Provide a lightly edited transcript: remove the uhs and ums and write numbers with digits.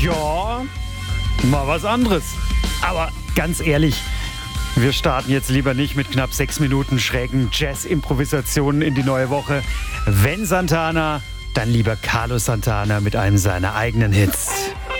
Ja, mal was anderes. Aber ganz ehrlich, wir starten jetzt lieber nicht mit knapp 6 Minuten schrägen Jazz-Improvisationen in die neue Woche. Wenn Santana, dann lieber Carlos Santana mit einem seiner eigenen Hits.